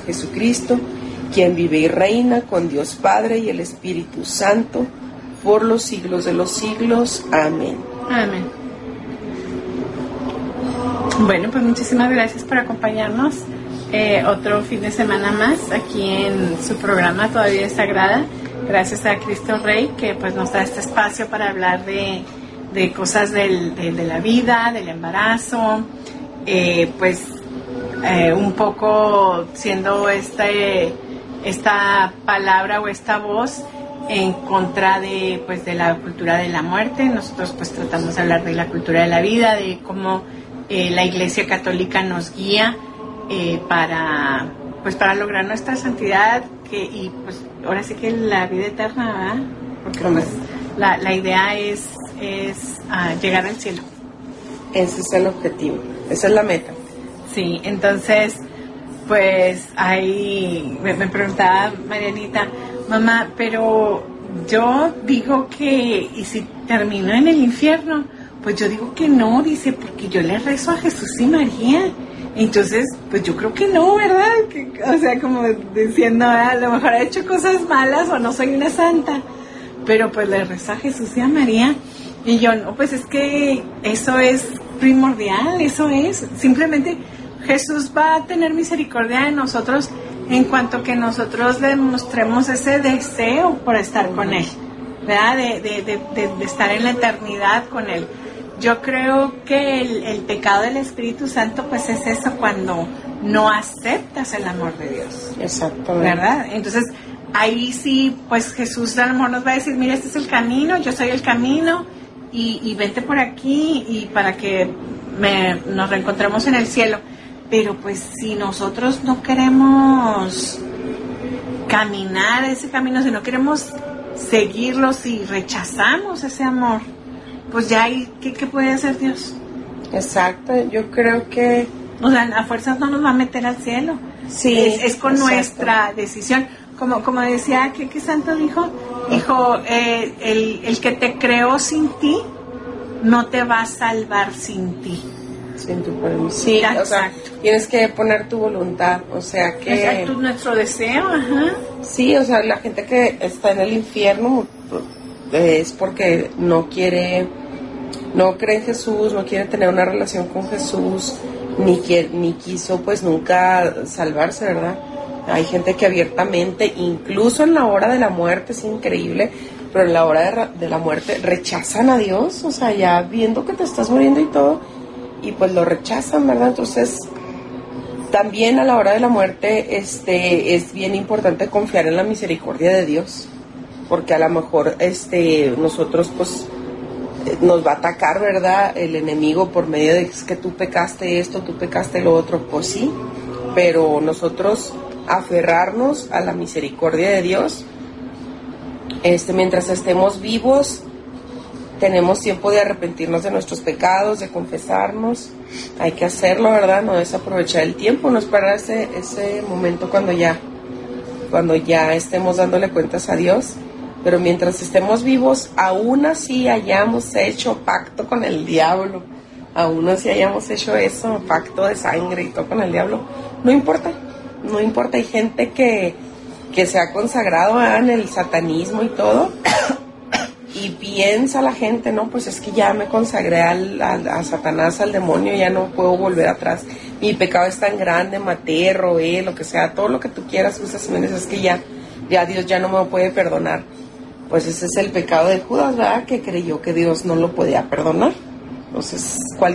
Jesucristo, quien vive y reina con Dios Padre y el Espíritu Santo, por los siglos de los siglos. Amén. Amén. Bueno, pues muchísimas gracias por acompañarnos otro fin de semana más aquí en su programa Todavía es Sagrada. Gracias a Cristo Rey, que pues nos da este espacio para hablar de cosas de la vida, del embarazo, un poco siendo esta palabra o esta voz en contra de la cultura de la muerte. Nosotros pues tratamos de hablar de la cultura de la vida, de cómo la Iglesia Católica nos guía para lograr nuestra santidad y pues ahora sí que la vida eterna, ¿verdad? Porque pues la idea es llegar al cielo. Ese es el objetivo, esa es la meta. Sí, entonces pues ahí me preguntaba Marianita, mamá, pero yo digo que, ¿y si termino en el infierno? Pues yo digo que no, dice, porque yo le rezo a Jesús y María. Entonces, pues yo creo que no, ¿verdad? O sea, como diciendo, a lo mejor he hecho cosas malas o no soy una santa, pero pues le rezo a Jesús y a María. Y yo, no, pues es que eso es primordial, eso es. Simplemente Jesús va a tener misericordia de nosotros en cuanto que nosotros demostremos ese deseo por estar con Él, ¿verdad? De estar en la eternidad con Él. Yo creo que el pecado del Espíritu Santo pues es eso, cuando no aceptas el amor de Dios. Exactamente. ¿Verdad? Entonces ahí sí pues Jesús a lo mejor nos va a decir, mira, este es el camino, yo soy el camino y vente por aquí y para que nos reencontremos en el cielo. Pero pues si nosotros no queremos caminar ese camino, si no queremos seguirlo, si rechazamos ese amor, pues ya hay, ¿qué puede hacer Dios? Exacto, yo creo que... O sea, a fuerzas no nos va a meter al cielo. Sí, es con exacto. Nuestra decisión. Como decía, ¿qué santo dijo? Dijo, el que te creó sin ti, no te va a salvar sin ti. Sin tu permiso. Sí, Exacto. O sea, tienes que poner tu voluntad, o sea que... Exacto, nuestro deseo, ajá. Sí, o sea, la gente que está en el infierno es porque no cree en Jesús, no quiere tener una relación con Jesús, ni quiso pues nunca salvarse, ¿verdad? Hay gente que abiertamente, incluso en la hora de la muerte, es increíble, pero en la hora de la muerte rechazan a Dios, o sea, ya viendo que te estás muriendo y todo, y pues lo rechazan, ¿verdad? Entonces, también a la hora de la muerte es bien importante confiar en la misericordia de Dios, porque a lo mejor nosotros pues nos va a atacar, ¿verdad? El enemigo por medio de que tú pecaste esto, tú pecaste lo otro, pues sí, pero nosotros aferrarnos a la misericordia de Dios, mientras estemos vivos, tenemos tiempo de arrepentirnos de nuestros pecados, de confesarnos, hay que hacerlo, ¿verdad? No desaprovechar el tiempo, no esperar ese momento cuando ya estemos dándole cuentas a Dios, pero mientras estemos vivos, aún así hayamos hecho pacto con el diablo, aún así hayamos hecho eso, pacto de sangre y todo con el diablo, no importa, hay gente que se ha consagrado en el satanismo y todo, y piensa la gente, no, pues es que ya me consagré a Satanás, al demonio, ya no puedo volver atrás, mi pecado es tan grande, maté, robé, lo que sea, todo lo que tú quieras, es que ya Dios ya no me puede perdonar. Pues ese es el pecado de Judas, ¿verdad? Que creyó que Dios no lo podía perdonar. Entonces,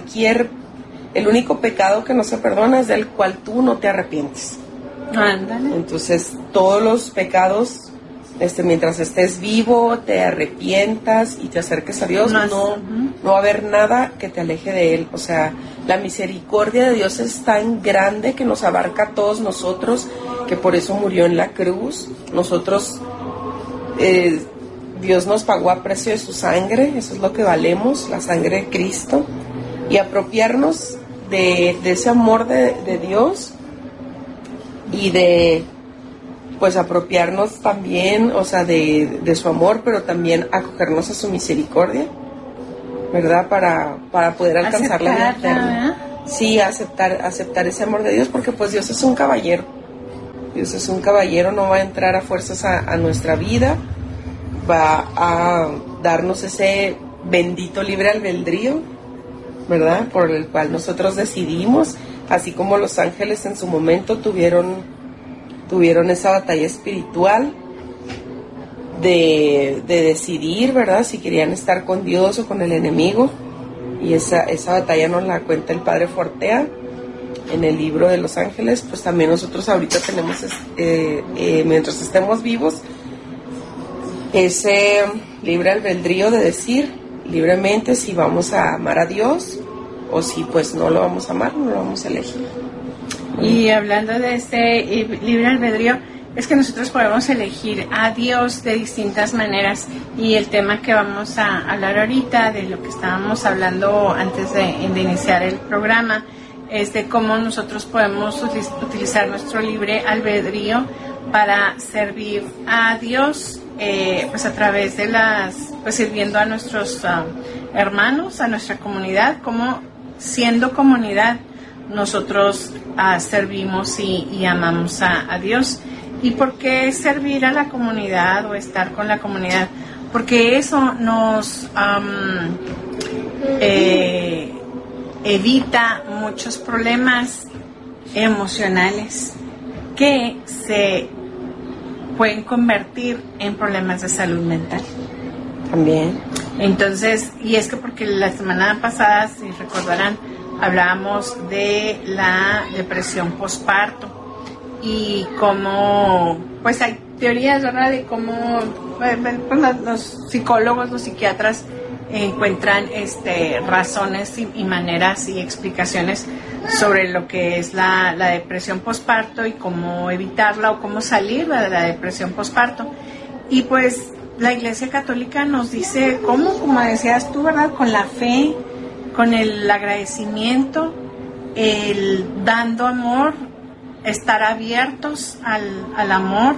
el único pecado que no se perdona es del cual tú no te arrepientes. Ándale. Entonces, todos los pecados, mientras estés vivo, te arrepientas y te acerques a Dios, no va a haber nada que te aleje de Él. O sea, la misericordia de Dios es tan grande que nos abarca a todos nosotros, que por eso murió en la cruz. Nosotros, Dios nos pagó a precio de su sangre, eso es lo que valemos, la sangre de Cristo, y apropiarnos de ese amor de Dios y de pues apropiarnos también, o sea, de su amor, pero también acogernos a su misericordia, ¿verdad? Para poder alcanzar la vida eterna. Sí, aceptar ese amor de Dios, porque pues Dios es un caballero. Dios es un caballero, no va a entrar a fuerzas a nuestra vida, va a darnos ese bendito libre albedrío, ¿verdad? Por el cual nosotros decidimos, así como los ángeles en su momento tuvieron esa batalla espiritual de decidir, ¿verdad? Si querían estar con Dios o con el enemigo. Y esa batalla nos la cuenta el Padre Fortea en el libro de los ángeles. Pues también nosotros ahorita tenemos, mientras estemos vivos, ese libre albedrío de decir libremente si vamos a amar a Dios o si pues no lo vamos a amar, no lo vamos a elegir. Y hablando de ese libre albedrío, es que nosotros podemos elegir a Dios de distintas maneras, y el tema que vamos a hablar ahorita, de lo que estábamos hablando antes de iniciar el programa, es de cómo nosotros podemos utilizar nuestro libre albedrío para servir a Dios, pues a través de pues sirviendo a nuestros hermanos, a nuestra comunidad, como siendo comunidad nosotros servimos y amamos a Dios. ¿Y por qué servir a la comunidad o estar con la comunidad? Porque eso nos evita muchos problemas emocionales que se pueden convertir en problemas de salud mental. También. Entonces, y es que porque la semana pasada, si recordarán, hablábamos de la depresión postparto. Y cómo, pues hay teorías, ¿verdad?, de cómo pues, los psicólogos, los psiquiatras encuentran razones y maneras y explicaciones sobre lo que es la depresión postparto y cómo evitarla o cómo salir de la depresión postparto. Y pues la Iglesia Católica nos dice cómo, como decías tú, ¿verdad?, con la fe, con el agradecimiento, el dando amor, estar abiertos al amor,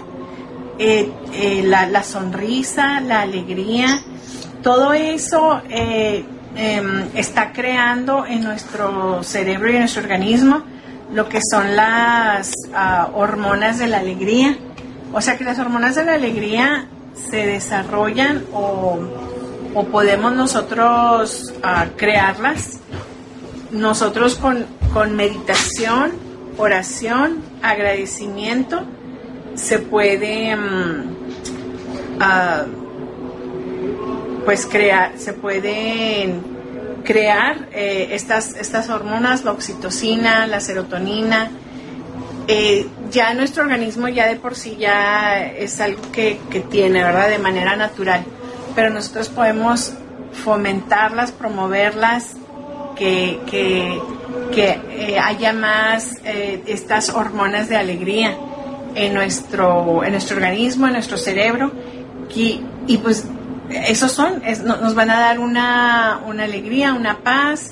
la sonrisa, la alegría, todo eso está creando en nuestro cerebro y en nuestro organismo lo que son las hormonas de la alegría. O sea que las hormonas de la alegría se desarrollan o podemos nosotros crearlas, nosotros con meditación, oración, agradecimiento, se puede pues se pueden crear estas hormonas, la oxitocina, la serotonina. Ya nuestro organismo ya de por sí ya es algo que tiene, ¿verdad?, de manera natural, pero nosotros podemos fomentarlas, promoverlas, que haya más estas hormonas de alegría en nuestro organismo, en nuestro cerebro, y pues esos nos van a dar una alegría, una paz,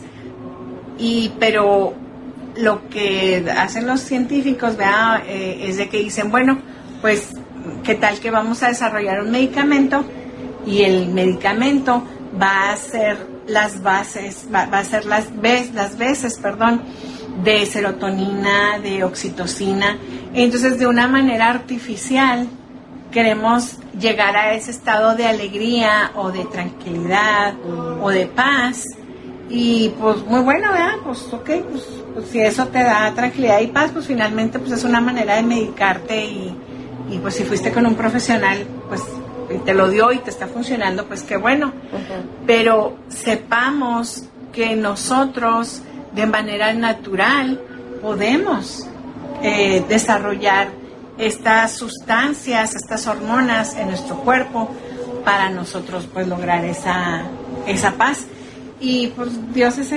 pero lo que hacen los científicos, ¿verdad?, es de que dicen, bueno, pues qué tal que vamos a desarrollar un medicamento, y el medicamento va a ser las bases, va a ser las veces de serotonina, de oxitocina. Entonces, de una manera artificial queremos llegar a ese estado de alegría o de tranquilidad o de paz, y pues muy bueno, ¿verdad? Pues ok, pues si eso te da tranquilidad y paz, pues finalmente pues es una manera de medicarte, y pues si fuiste con un profesional, pues te lo dio y te está funcionando, pues qué bueno. Uh-huh. Pero sepamos que nosotros de manera natural podemos desarrollar estas sustancias, estas hormonas en nuestro cuerpo para nosotros pues lograr esa paz. Y pues Dios es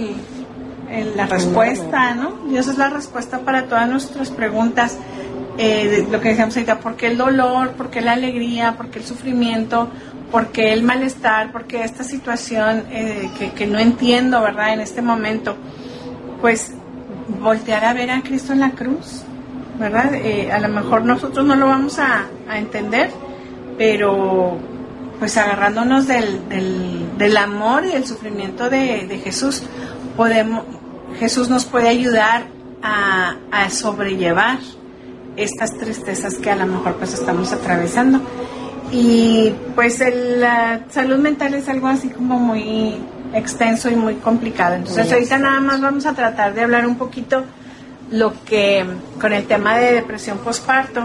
la respuesta, ¿no? Dios es la respuesta para todas nuestras preguntas. Lo que decíamos ahorita, ¿por qué el dolor? ¿Por qué la alegría? ¿Por qué el sufrimiento? ¿Por qué el malestar? ¿Por qué esta situación que no entiendo, ¿verdad?, en este momento? Pues voltear a ver a Cristo en la cruz, ¿verdad? A lo mejor nosotros no lo vamos a entender, pero pues agarrándonos del amor y el sufrimiento de Jesús, Jesús nos puede ayudar a sobrellevar estas tristezas que a lo mejor pues estamos atravesando. Y pues la salud mental es algo así como muy extenso y muy complicado. Entonces ahorita nada más vamos a tratar de hablar un poquito con el tema de depresión postparto,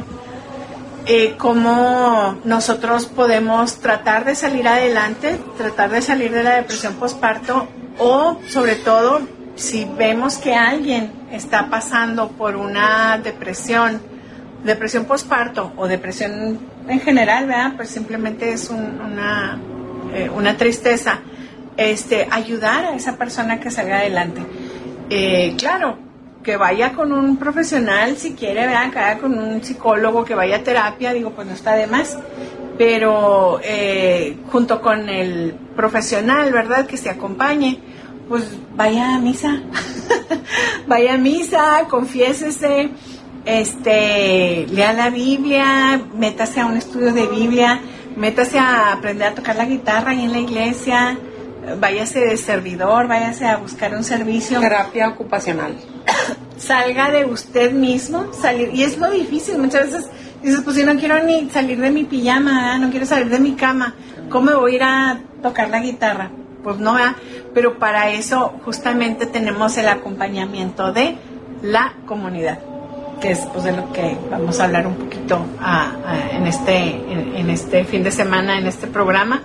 cómo nosotros podemos tratar de salir adelante, tratar de salir de la depresión postparto, o sobre todo si vemos que alguien está pasando por una depresión postparto o depresión en general, ¿verdad? Pues simplemente es una tristeza, ayudar a esa persona que salga adelante. Claro, que vaya con un profesional si quiere, ¿verdad? Que vaya con un psicólogo, que vaya a terapia, digo, pues no está de más, pero junto con el profesional, ¿verdad? Que se acompañe, pues vaya a misa, vaya a misa, confiésese, lea la Biblia, métase a un estudio de Biblia, métase a aprender a tocar la guitarra ahí en la iglesia, váyase de servidor, váyase a buscar un servicio. Terapia ocupacional. Salga de usted mismo, salir, y es lo difícil, muchas veces dices, pues si no quiero ni salir de mi pijama, no quiero salir de mi cama, ¿cómo me voy a ir a tocar la guitarra? Pues no, ¿verdad? Pero para eso justamente tenemos el acompañamiento de la comunidad, que es pues de lo que vamos a hablar un poquito en este fin de semana, en este programa,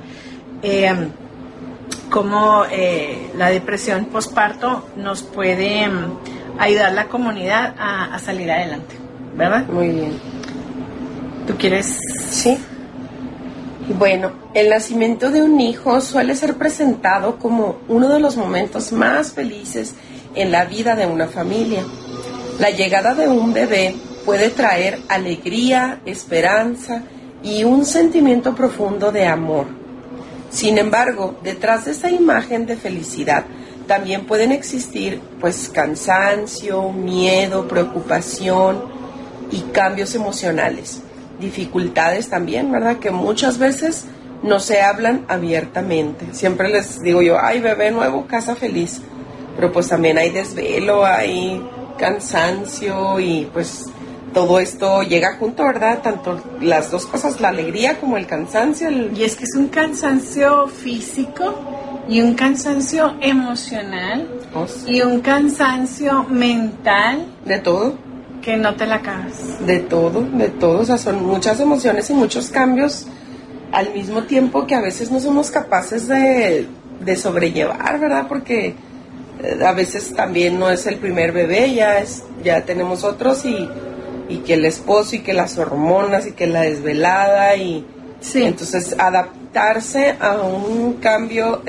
cómo la depresión postparto nos puede ayudar la comunidad a salir adelante, ¿verdad? Muy bien. ¿Tú quieres? Sí. Bueno, el nacimiento de un hijo suele ser presentado como uno de los momentos más felices en la vida de una familia. La llegada de un bebé puede traer alegría, esperanza y un sentimiento profundo de amor. Sin embargo, detrás de esa imagen de felicidad también pueden existir pues cansancio, miedo, preocupación y cambios emocionales, dificultades también, ¿verdad? Que muchas veces no se hablan abiertamente. Siempre les digo yo, ay, bebé nuevo, casa feliz, pero pues también hay desvelo, hay cansancio y pues todo esto llega junto, ¿verdad? Tanto las dos cosas, la alegría como el cansancio. Y es que es un cansancio físico y un cansancio emocional, y un cansancio mental. De todo. Que no te la acabas. De todo. O sea, son muchas emociones y muchos cambios al mismo tiempo que a veces no somos capaces de sobrellevar, ¿verdad? Porque a veces también no es el primer bebé, ya tenemos otros y que el esposo y que las hormonas y que la desvelada y sí. Entonces adaptarse a un cambio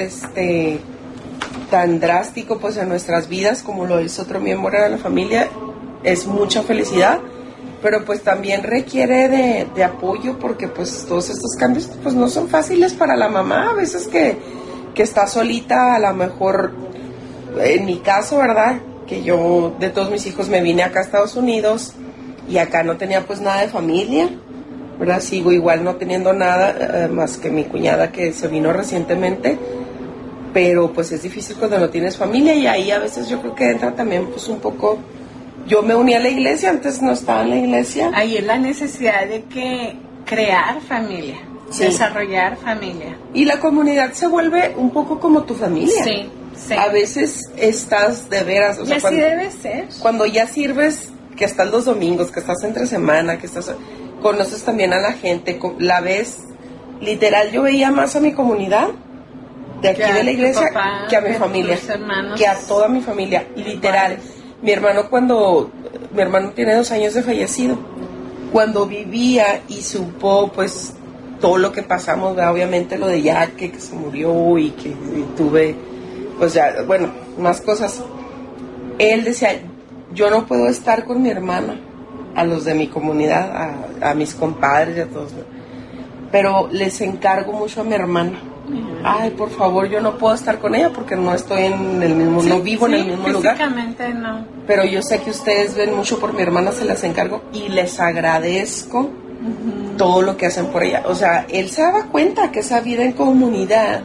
tan drástico pues en nuestras vidas como lo es otro miembro de la familia es mucha felicidad, pero pues también requiere de apoyo porque pues todos estos cambios pues no son fáciles para la mamá, a veces que está solita, a lo mejor en mi caso, ¿verdad? Que yo de todos mis hijos me vine acá a Estados Unidos y acá no tenía pues nada de familia, ¿verdad? Sigo igual no teniendo nada más que mi cuñada que se vino recientemente, pero pues es difícil cuando no tienes familia y ahí a veces yo creo que entra también pues un poco. Yo me uní a la iglesia, antes no estaba en la iglesia. Ahí es la necesidad de crear familia, sí. Desarrollar familia. Y la comunidad se vuelve un poco como tu familia. Sí, sí. A veces estás de veras. O sea, así debe ser. Cuando ya sirves, que estás los domingos, que estás entre semana, conoces también a la gente, la ves. Literal, yo veía más a mi comunidad de aquí de la iglesia papá, que a mi familia, que a toda mi familia, literal. Mi hermano tiene 2 años de fallecido. Cuando vivía y supo pues todo lo que pasamos, ¿verdad? Obviamente lo de Jack que se murió y que tuve pues ya, bueno, más cosas. Él decía, yo no puedo estar con mi hermana, a los de mi comunidad, a mis compadres y a todos, pero les encargo mucho a mi hermana. Ay, por favor, yo no puedo estar con ella porque no estoy en el mismo, no vivo en el mismo lugar. Físicamente no. Pero yo sé que ustedes ven mucho por mi hermana, se las encargo y les agradezco todo lo que hacen por ella. O sea, él se daba cuenta que esa vida en comunidad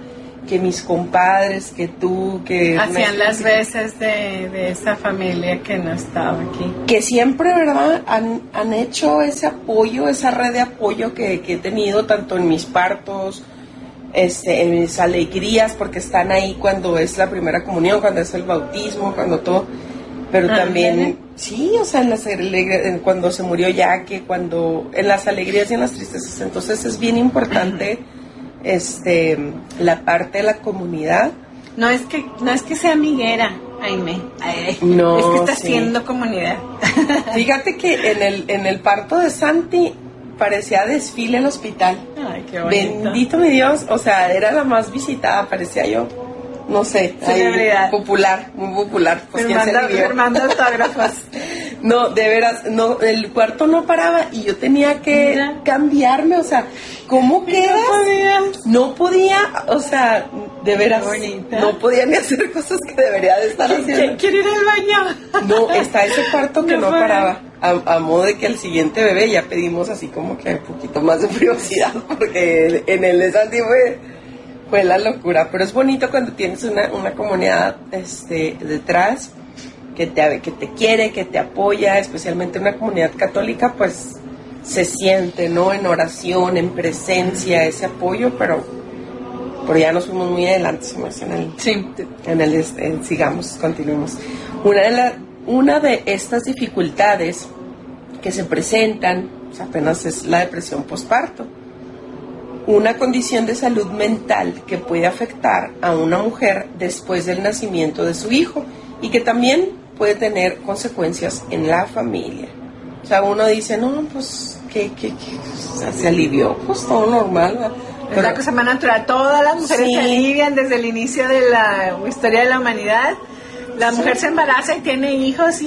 mis compadres, que tú, que... Hacían las veces de esa familia que no estaba aquí. Que siempre, ¿verdad? Han hecho ese apoyo, esa red de apoyo que he tenido tanto en mis partos, en mis alegrías, porque están ahí cuando es la primera comunión, cuando es el bautismo, cuando todo, pero también, sí, o sea, cuando se murió Yaque, cuando, en las alegrías y en las tristezas. Entonces es bien importante la parte de la comunidad. No es que sea amiguera, Aime. No, es que está sí. haciendo comunidad. Fíjate que en el parto de Santi parecía desfile el hospital. Ay, qué bonito. Bendito mi Dios, o sea, era la más visitada, parecía yo, no sé, celebridad. Popular, muy popular, pues quién se vivió. Firmando autógrafos. No, de veras, no, el cuarto no paraba y yo tenía que cambiarme, o sea, ¿cómo quedas? No podía, o sea, de veras, no podía ni hacer cosas que debería de estar haciendo. ¿Quiero ir al baño? No, está ese cuarto que no paraba. A modo de que al siguiente bebé ya pedimos así como que un poquito más de privacidad, porque en el de Santi fue la locura. Pero es bonito cuando tienes una comunidad detrás que te quiere, que te apoya, especialmente una comunidad católica, pues se siente, ¿no? En oración, en presencia, ese apoyo, pero ya nos fuimos muy adelante, se me hace sigamos, continuemos. Una de estas dificultades que se presentan, pues apenas es la depresión postparto, una condición de salud mental que puede afectar a una mujer después del nacimiento de su hijo y que también puede tener consecuencias en la familia. O sea, uno dice, no, pues, ¿qué? O sea, se alivió, pues todo normal, ¿verdad? Es la cosa más natural. Todas las mujeres se alivian desde el inicio de la historia de la humanidad. La mujer se embaraza y tiene hijos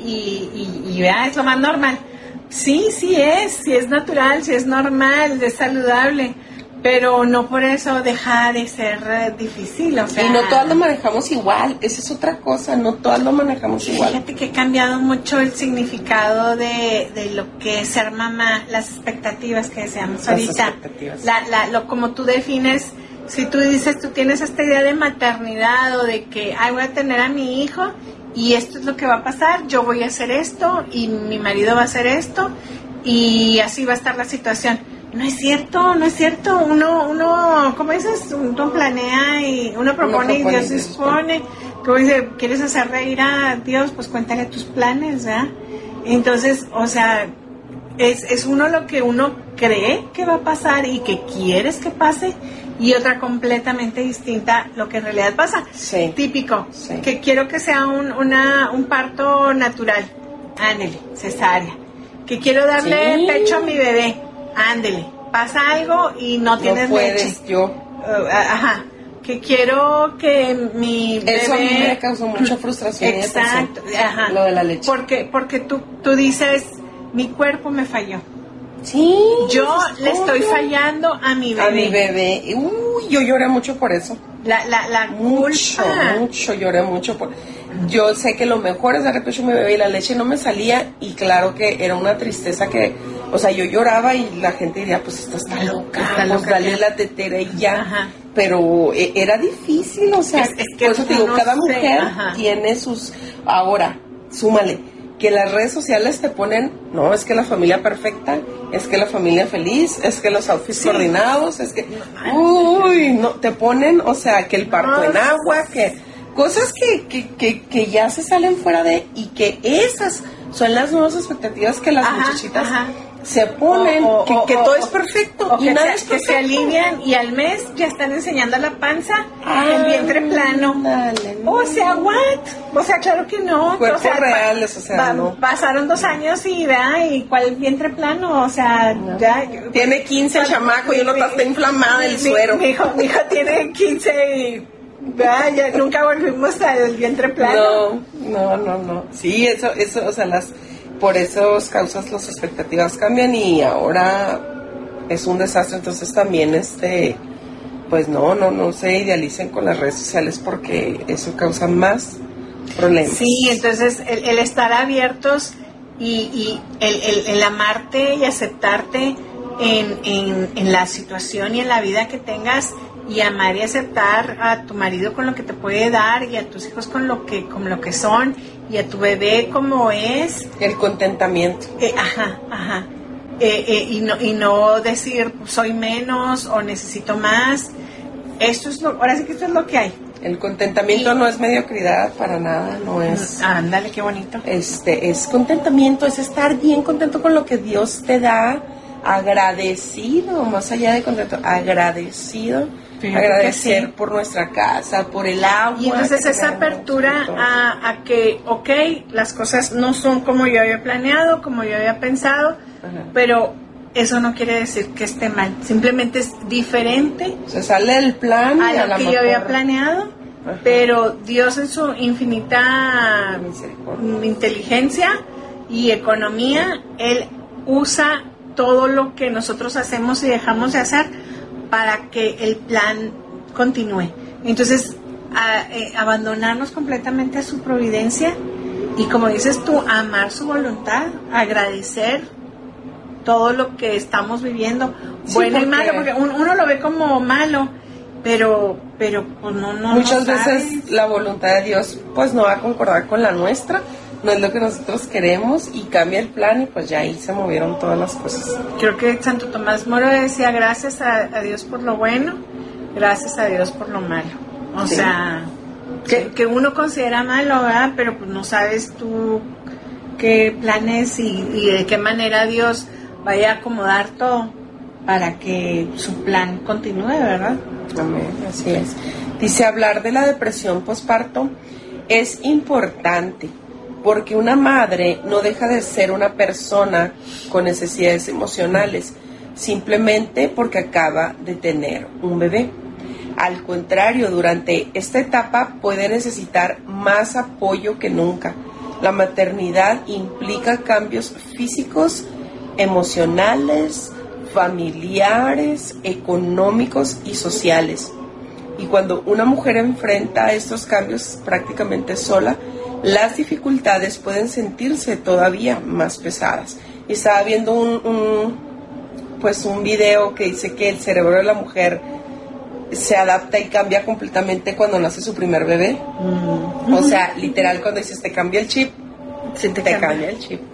y vea, es lo más normal. Sí es natural, sí es normal, es saludable, pero no por eso deja de ser difícil, o sea... Y no todas lo manejamos igual, esa es otra cosa, no todas lo manejamos igual. Fíjate que ha cambiado mucho el significado de lo que es ser mamá, las expectativas que deseamos ahorita. Como tú defines, si tú dices, tú tienes esta idea de maternidad o de que, voy a tener a mi hijo y esto es lo que va a pasar, yo voy a hacer esto y mi marido va a hacer esto y así va a estar la situación. No es cierto. Uno, ¿cómo dices? Uno planea y uno propone y Dios dispone. Como dice, ¿quieres hacer reír a Dios? Pues cuéntale tus planes, ¿verdad? Entonces, o sea, es uno lo que uno cree que va a pasar y que quieres que pase, y otra completamente distinta lo que en realidad pasa. Sí. Típico, que quiero que sea un parto natural, ándele, cesárea. Que quiero darle pecho a mi bebé, ándele, pasa algo y no tienes leche. Que quiero que mi bebé... Eso a mí me causó mucha frustración. Exacto, lo de la leche. Porque tú dices, mi cuerpo me falló. Sí. Yo le estoy fallando a mi bebé. A mi bebé. Yo lloré mucho por eso. La Mucho, lloré mucho por... Yo sé que lo mejor es darle pecho a mi bebé y la leche no me salía, y claro que era una tristeza que, o sea, yo lloraba y la gente diría, pues esta está loca, dale la tetera y ya. Ajá. Pero era difícil, o sea, es que por eso te digo, cada mujer Ajá. tiene sus... Ahora, súmale, que las redes sociales te ponen, no, es que la familia perfecta, es que la familia feliz, es que los outfits coordinados, es que, no, te ponen, o sea, que el parto en agua, que cosas que ya se salen fuera de, y que esas son las nuevas expectativas que las muchachitas se ponen, que todo es perfecto y nada es perfecto. Que se alivian y al mes ya están enseñando la panza, el vientre plano. O sea, ¿what? O sea, claro que no. Cuerpos reales, o sea, no. Pasaron 2 años y ¿y cuál vientre plano? O sea, ya... Tiene 15 el chamaco y uno está inflamada el suero. Mi hijo tiene 15 y... ya nunca volvimos al vientre plano. No. Sí, eso, o sea, por eso causas las expectativas cambian y ahora es un desastre. Entonces también pues no se idealicen con las redes sociales, porque eso causa más problemas. Sí, entonces el estar abiertos y el amarte y aceptarte en la situación y en la vida que tengas, y amar y aceptar a tu marido con lo que te puede dar, y a tus hijos con lo que son, y a tu bebé como es. El contentamiento. Y no decir soy menos o necesito más. Ahora sí que esto es lo que hay. El contentamiento no es mediocridad para nada, no es. Ándale, qué bonito. Es contentamiento, es estar bien contento con lo que Dios te da, agradecido, más allá de contento, agradecido. Agradecer sí. Por nuestra casa, por el agua. Y entonces esa apertura a que, ok, las cosas no son como yo había planeado, como yo había pensado, pero eso no quiere decir que esté mal, simplemente es diferente. Se sale del plan a lo que yo había planeado, pero Dios en su infinita inteligencia y economía, Él usa todo lo que nosotros hacemos y dejamos de hacer para que el plan continúe. Entonces, abandonarnos completamente a su providencia y, como dices tú, amar su voluntad, agradecer todo lo que estamos viviendo, sí, bueno y malo, porque uno lo ve como malo, pero pues no muchas veces la voluntad de Dios pues no va a concordar con la nuestra, no es lo que nosotros queremos, y cambia el plan, y pues ya ahí se movieron todas las cosas. Creo que Santo Tomás Moro decía: gracias a Dios por lo bueno, gracias a Dios por lo malo. O sí. sea, que uno considera malo, ¿verdad? Pero pues no sabes tú qué planes y de qué manera Dios vaya a acomodar todo para que su plan continúe, ¿verdad? Amén, así es. Dice: hablar de la depresión posparto es importante, porque una madre no deja de ser una persona con necesidades emocionales, simplemente porque acaba de tener un bebé. Al contrario, durante esta etapa puede necesitar más apoyo que nunca. La maternidad implica cambios físicos, emocionales, familiares, económicos y sociales. Y cuando una mujer enfrenta estos cambios prácticamente sola, las dificultades pueden sentirse todavía más pesadas. Y estaba viendo un video que dice que el cerebro de la mujer se adapta y cambia completamente cuando nace su primer bebé. O sea, literal, cuando dices te cambia el chip, sí, te cambia el chip.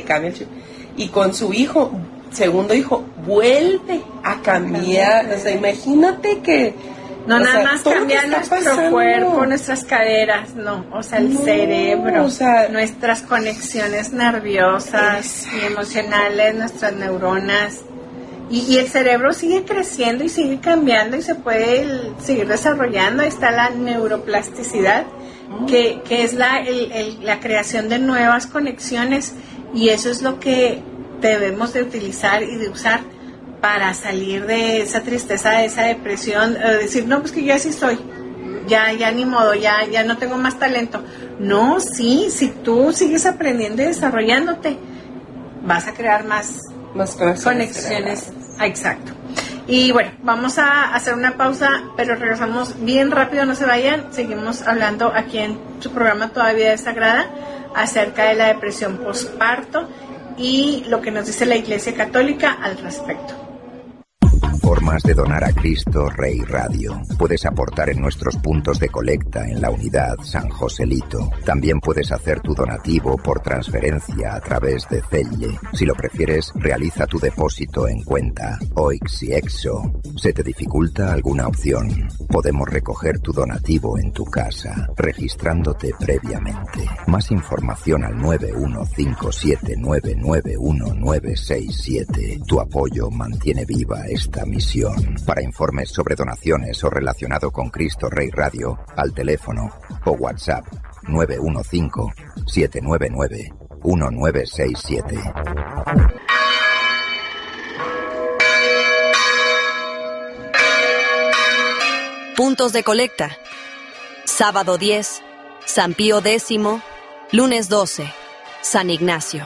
Y con su hijo, segundo hijo, vuelve a cambiar. O sea, imagínate que no nada más cambia nuestro cuerpo, nuestras caderas, no, o sea, el cerebro, nuestras conexiones nerviosas y emocionales, nuestras neuronas, y el cerebro sigue creciendo y sigue cambiando y se puede seguir desarrollando. Ahí está la neuroplasticidad, que es la creación de nuevas conexiones, y eso es lo que debemos de utilizar y de usar para salir de esa tristeza, de esa depresión, decir, no, pues que yo así soy, ya ni modo, ya no tengo más talento. No, sí, si tú sigues aprendiendo y desarrollándote, vas a crear más conexiones. Exacto. Y bueno, vamos a hacer una pausa, pero regresamos bien rápido, no se vayan. Seguimos hablando aquí en su programa Todavía es Sagrada acerca de la depresión postparto y lo que nos dice la Iglesia Católica al respecto. Formas de donar a Cristo Rey Radio. Puedes aportar en nuestros puntos de colecta en la unidad San Joselito. También puedes hacer tu donativo por transferencia a través de Zelle. Si lo prefieres, realiza tu depósito en cuenta OIX y EXO. ¿Se te dificulta alguna opción? Podemos recoger tu donativo en tu casa, registrándote previamente. Más información al 915799197. Tu apoyo mantiene viva esta misión. Para informes sobre donaciones o relacionado con Cristo Rey Radio, al teléfono o WhatsApp 915-799-1967. Puntos de colecta. Sábado 10, San Pío X, lunes 12, San Ignacio.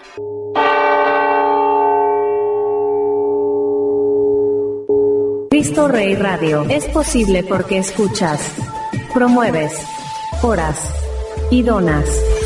Cristo Rey Radio es posible porque escuchas, promueves, oras y donas.